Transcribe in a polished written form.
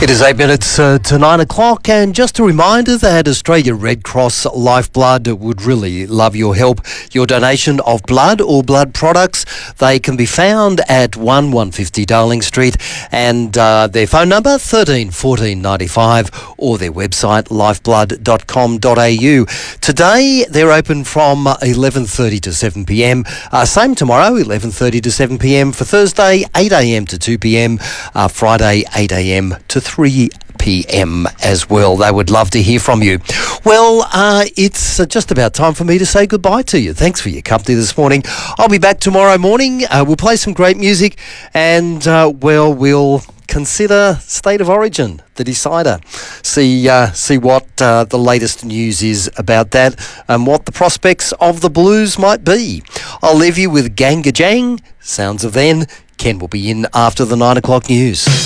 It is 8 minutes to 9 o'clock, and just a reminder that Australia Red Cross Lifeblood would really love your help. Your donation of blood or blood products, they can be found at 150 Darling Street, and their phone number 13 14 95, or their website lifeblood.com.au. Today they're open from 11:30 to 7 p.m. Same tomorrow, 11:30 to 7 p.m. For Thursday, 8 a.m. to 2 p.m. Friday, 8 a.m. to 3 p.m. as well. They would love to hear from you. Well, it's just about time for me to say goodbye to you. Thanks for your company this morning. I'll be back tomorrow morning. We'll play some great music, and we'll consider State of Origin, the decider. See what the latest news is about that and what the prospects of the Blues might be. I'll leave you with Ganga Jang, Sounds of Then. Ken will be in after the 9 o'clock news.